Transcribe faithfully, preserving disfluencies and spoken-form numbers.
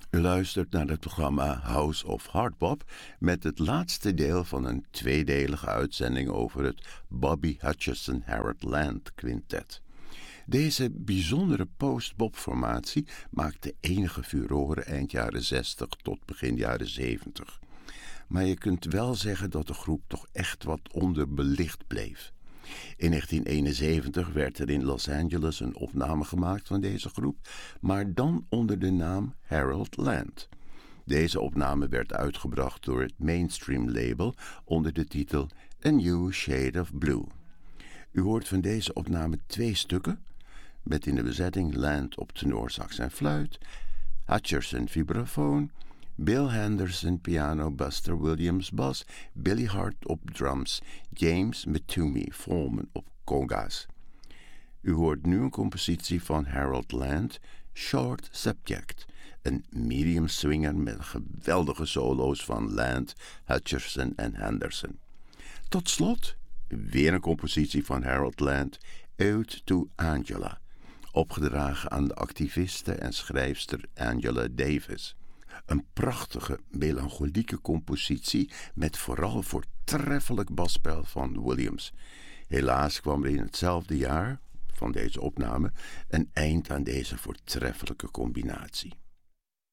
U luistert naar het programma House of Hardbop met het laatste deel van een tweedelige uitzending over het Bobby Hutcherson Harold Land Quintet. Deze bijzondere post-bop-formatie maakte enige furoren eind jaren zestig tot begin jaren zeventig. Maar je kunt wel zeggen dat de groep toch echt wat onderbelicht bleef. In negentien eenenzeventig werd er in Los Angeles een opname gemaakt van deze groep, maar dan onder de naam Harold Land. Deze opname werd uitgebracht door het Mainstream label onder de titel A New Shade of Blue. U hoort van deze opname twee stukken, met in de bezetting Land op tenorsax en fluit, Hutcherson vibrafoon, Bill Henderson piano, Buster Williams bas, Billy Hart op drums, James Mtume Foreman op conga's. U hoort nu een compositie van Harold Land, Short Subject, een medium swinger met geweldige solo's van Land, Hutcherson en Henderson. Tot slot weer een compositie van Harold Land, Ode to Angela, opgedragen aan de activiste en schrijfster Angela Davis. Een prachtige, melancholieke compositie met vooral voortreffelijk basspel van Williams. Helaas kwam er in hetzelfde jaar van deze opname een eind aan deze voortreffelijke combinatie.